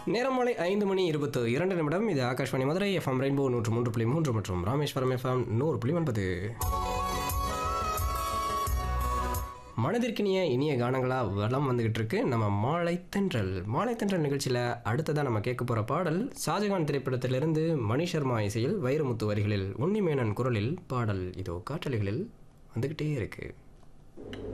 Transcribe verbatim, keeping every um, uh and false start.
நேரம் மாலை ஐந்து மணி இருபத்து இரண்டு நிமிடம். இது ஆகாஷ்வாணி மதுரை எஃப்எம் ரெயின்போ நூற்று மூன்று புள்ளி மூன்று மற்றும் ராமேஸ்வரம் எஃப்எம் நூறு புள்ளி ஒன்பது. மனதிற்கினிய இனிய கானங்களா வளம் வந்துகிட்டு இருக்கு நம்ம மாலை தென்றல். மாலை தென்றல் நிகழ்ச்சியில் அடுத்ததான் நம்ம கேட்க போகிற பாடல் ஷாஜகான் திரைப்படத்திலிருந்து மணி சர்மா இசையில் வைரமுத்து வரிகளில் உன்னிமேனன் குரலில் பாடல் இதோ காற்றலைகளில் வந்துக்கிட்டே இருக்கு.